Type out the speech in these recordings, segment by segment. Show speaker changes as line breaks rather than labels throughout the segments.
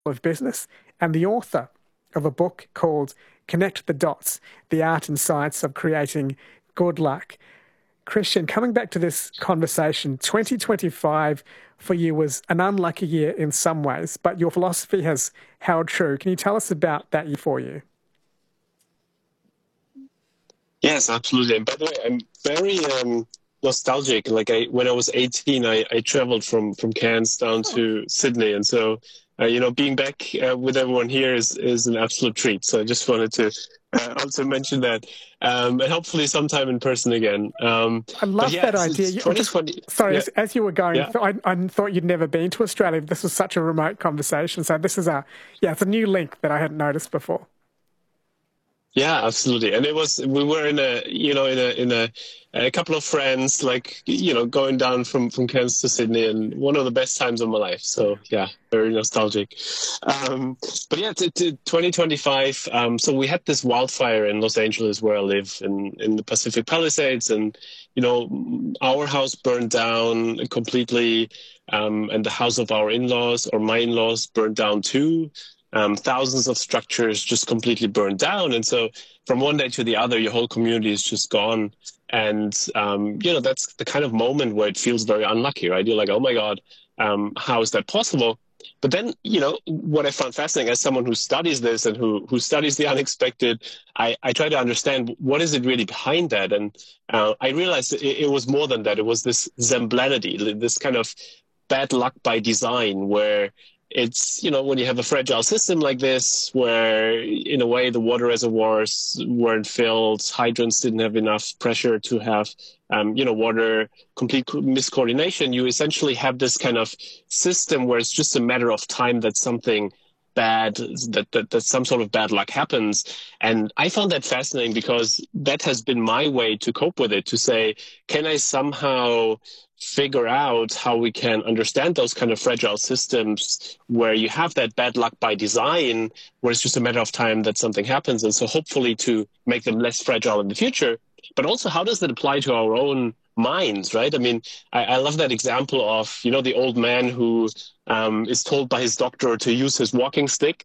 of Business and the author of a book called Connect the Dots, The Art and Science of Creating Good Luck. Christian, coming back to this conversation, 2025 for you was an unlucky year in some ways, but your philosophy has held true. Can you tell us about that year for you?
Yes, absolutely. And by the way, I'm very nostalgic. Like when I was 18, I traveled from Cairns down to Sydney, and so being back with everyone here is an absolute treat. So I just wanted to also mention that, and hopefully sometime in person again.
I love that idea.
It's 2020.
Sorry,
Yeah,
as you were going,
yeah.
I thought you'd never been to Australia. This was such a remote conversation. So this is it's a new link that I hadn't noticed before.
Yeah, absolutely. And we were in a couple of friends, like, going down from Cairns to Sydney, and one of the best times of my life. So yeah, very nostalgic. But yeah, to 2025. So we had this wildfire in Los Angeles where I live in the Pacific Palisades, and, our house burned down completely. And the house of our in-laws, or my in-laws, burned down too. Thousands of structures just completely burned down. And so from one day to the other, your whole community is just gone. And, that's the kind of moment where it feels very unlucky, right? You're like, oh my God, how is that possible? But then, what I found fascinating as someone who studies this and who studies the unexpected, I try to understand what is it really behind that. And I realized it was more than that. It was this zemblanity, this kind of bad luck by design, where it's, when you have a fragile system like this, where in a way the water reservoirs weren't filled, hydrants didn't have enough pressure to have, water, complete miscoordination, you essentially have this kind of system where it's just a matter of time that something bad, that some sort of bad luck happens. And I found that fascinating because that has been my way to cope with it, to say, can I somehow figure out how we can understand those kind of fragile systems where you have that bad luck by design, where it's just a matter of time that something happens. And so hopefully to make them less fragile in the future. But also, how does that apply to our own minds, right? I mean, I love that example of, the old man who is told by his doctor to use his walking stick,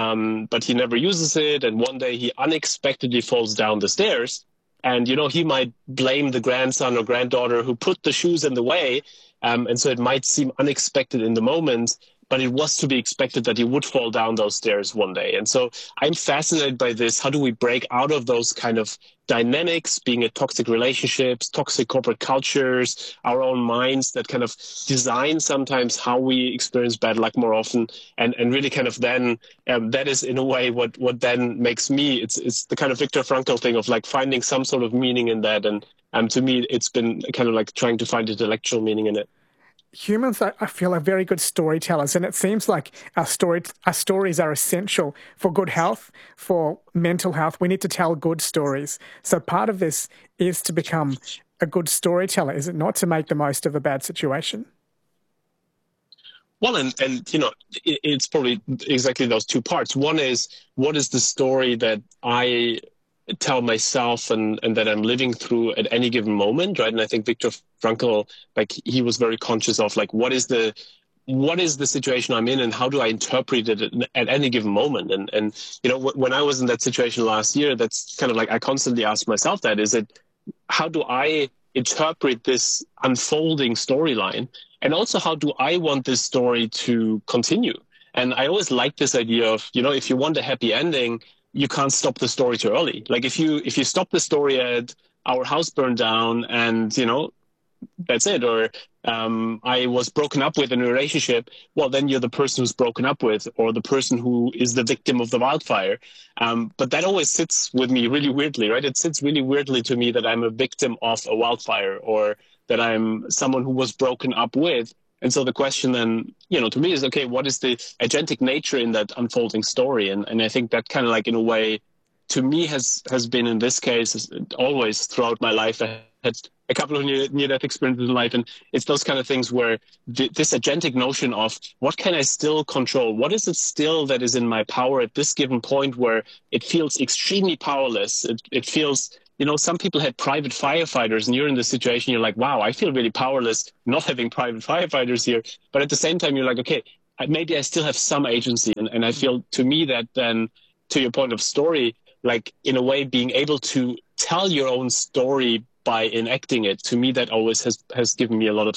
but he never uses it. And one day he unexpectedly falls down the stairs. And, he might blame the grandson or granddaughter who put the shoes in the way. And so it might seem unexpected in the moment, but it was to be expected that he would fall down those stairs one day. And so I'm fascinated by this. How do we break out of those kind of dynamics, being it toxic relationships, toxic corporate cultures, our own minds that kind of design sometimes how we experience bad luck more often, and really kind of then that is in a way what then makes me, it's the kind of Viktor Frankl thing of like finding some sort of meaning in that. And to me, it's been kind of like trying to find intellectual meaning in it.
Humans, I feel, are very good storytellers, and it seems like our stories are essential for good health, for mental health. We need to tell good stories. So part of this is to become a good storyteller, is it not, to make the most of a bad situation?
Well, and it's probably exactly those two parts. One is, what is the story that I tell myself and that I'm living through at any given moment, right? And I think Viktor Frankl, like, he was very conscious of like, what is the situation I'm in and how do I interpret it at any given moment? And when I was in that situation last year, that's kind of like, I constantly ask myself that, how do I interpret this unfolding storyline? And also, how do I want this story to continue? And I always like this idea of, if you want a happy ending, you can't stop the story too early. Like if you stop the story at our house burned down and, that's it, or I was broken up with in a relationship, well, then you're the person who's broken up with, or the person who is the victim of the wildfire. But that always sits with me really weirdly, right? It sits really weirdly to me that I'm a victim of a wildfire, or that I'm someone who was broken up with. And so the question then, to me is, okay, what is the agentic nature in that unfolding story? And I think that kind of like, in a way, to me has been, in this case, always throughout my life. I had a couple of near-death experiences in life, and it's those kind of things where this agentic notion of what can I still control? What is it still that is in my power at this given point where it feels extremely powerless? It feels, some people had private firefighters, and you're in this situation, you're like, wow, I feel really powerless not having private firefighters here. But at the same time, you're like, okay, maybe I still have some agency. And I feel, to me, that then, to your point of story, like in a way being able to tell your own story by enacting it, to me, that always has given me a lot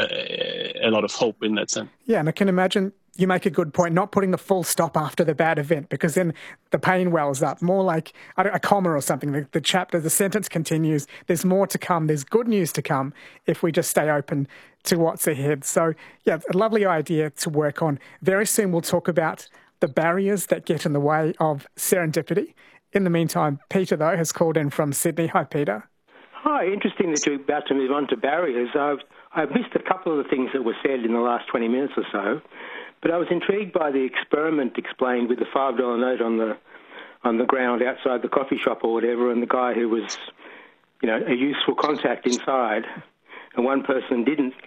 of hope in that sense.
Yeah, and I can imagine you make a good point, not putting the full stop after the bad event, because then the pain wells up. More like a comma or something. The sentence continues. There's more to come. There's good news to come if we just stay open to what's ahead. So, yeah, a lovely idea to work on. Very soon we'll talk about the barriers that get in the way of serendipity. In the meantime, Peter, though, has called in from Sydney. Hi, Peter.
Hi, interesting that you're about to move on to barriers. I've missed a couple of the things that were said in the last 20 minutes or so, but I was intrigued by the experiment explained with the $5 note on the ground outside the coffee shop or whatever, and the guy who was, a useful contact inside, and one person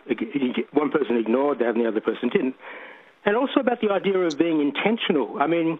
ignored that and the other person didn't. And also about the idea of being intentional. I mean,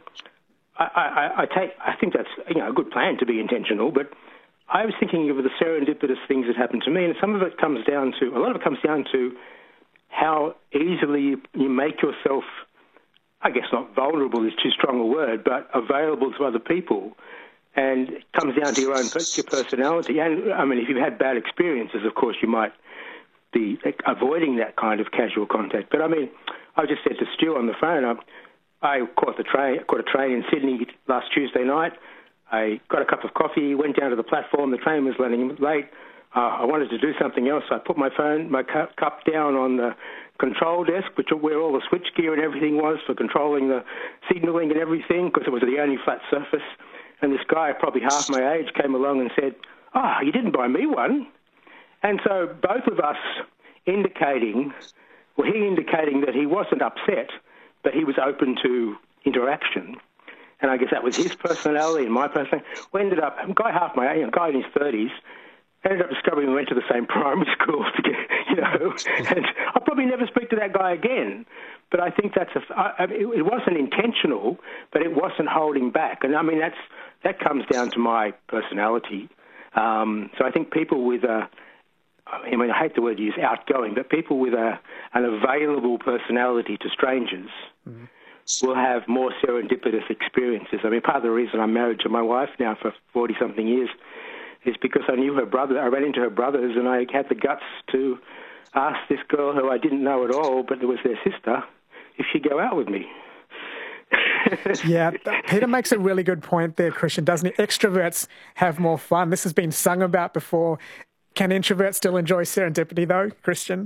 I think that's a good plan to be intentional, but I was thinking of the serendipitous things that happened to me, and a lot of it comes down to how easily you make yourself, I guess not vulnerable is too strong a word, but available to other people. And it comes down to your personality. And, I mean, if you've had bad experiences, of course, you might be avoiding that kind of casual contact. But, I mean, I just said to Stu on the phone, I caught a train in Sydney last Tuesday night. I got a cup of coffee, went down to the platform. The train was running late. I wanted to do something else. I put my cup down on the control desk, where all the switchgear and everything was for controlling the signalling and everything, because it was the only flat surface. And this guy, probably half my age, came along and said, you didn't buy me one. And so both of us he indicating that he wasn't upset, but he was open to interaction. And I guess that was his personality and my personality. We ended up, a guy half my age, a guy in his 30s, ended up discovering we went to the same primary school together, and I'll probably never speak to that guy again. But I think it wasn't intentional, but it wasn't holding back. And I mean, that comes down to my personality. So I think people with I hate the word used, outgoing, but people with an available personality to strangers will have more serendipitous experiences. I mean, part of the reason I'm married to my wife now for 40-something years is because I knew her brother. I ran into her brothers, and I had the guts to ask this girl who I didn't know at all, but it was their sister, if she'd go out with me.
Yeah, Peter makes a really good point there, Christian, doesn't he? Extroverts have more fun. This has been sung about before. Can introverts still enjoy serendipity, though, Christian?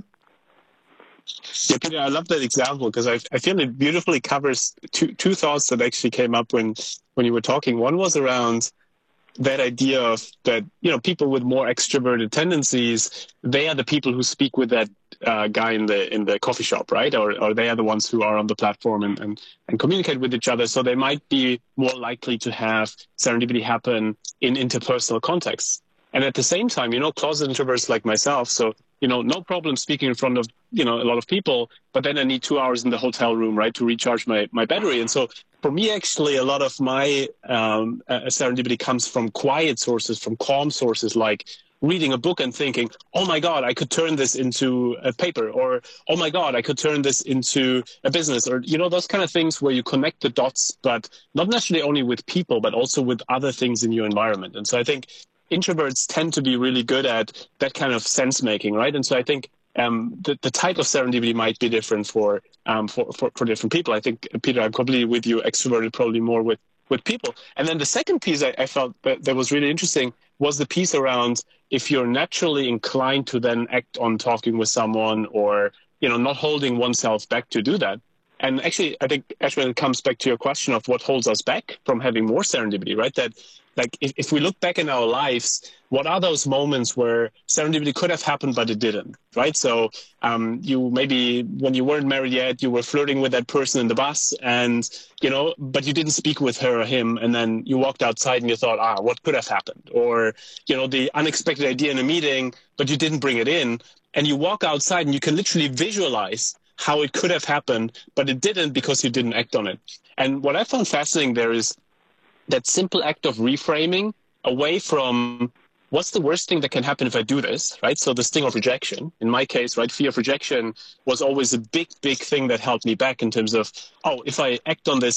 Yeah, Peter, I love that example because I feel it beautifully covers two thoughts that actually came up when you were talking. One was around that idea of that, people with more extroverted tendencies, they are the people who speak with that guy in the coffee shop, right? Or they are the ones who are on the platform and communicate with each other. So they might be more likely to have serendipity happen in interpersonal contexts. And at the same time, closet introverts like myself, so, no problem speaking in front of, a lot of people, but then I need 2 hours in the hotel room, right, to recharge my battery. And so for me, actually, a lot of my serendipity comes from quiet sources, from calm sources, like reading a book and thinking, oh my God, I could turn this into a paper, or, oh my God, I could turn this into a business, or, those kind of things where you connect the dots, but not necessarily only with people, but also with other things in your environment. And so I think introverts tend to be really good at that kind of sense making, right? And so I think the type of serendipity might be different for different people. I think, Peter, I'm completely with you, extroverted probably more with people. And then the second piece I felt that was really interesting was the piece around if you're naturally inclined to then act on talking with someone or, not holding oneself back to do that. And actually, I think, Ashwin, it comes back to your question of what holds us back from having more serendipity, right? That, like, if we look back in our lives, what are those moments where serendipity could have happened, but it didn't, right? So you maybe, when you weren't married yet, you were flirting with that person in the bus and, but you didn't speak with her or him. And then you walked outside and you thought, what could have happened? Or, the unexpected idea in a meeting, but you didn't bring it in. And you walk outside and you can literally visualize how it could have happened, but it didn't because you didn't act on it. And what I found fascinating there is that simple act of reframing away from what's the worst thing that can happen if I do this, right? So the sting of rejection, in my case, right, fear of rejection was always a big, big thing that held me back in terms of, oh, if I act on this